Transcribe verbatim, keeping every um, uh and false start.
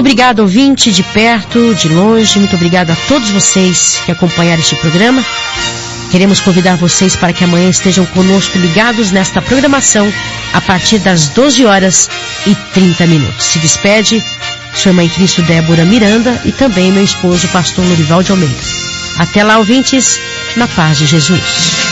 obrigado, ouvinte, de perto, de longe. Muito obrigado a todos vocês que acompanharam este programa. Queremos convidar vocês para que amanhã estejam conosco ligados nesta programação a partir das doze horas e trinta minutos. Se despede sua irmã em Cristo Débora Miranda e também meu esposo, pastor Lorival de Almeida. Até lá, ouvintes, na paz de Jesus.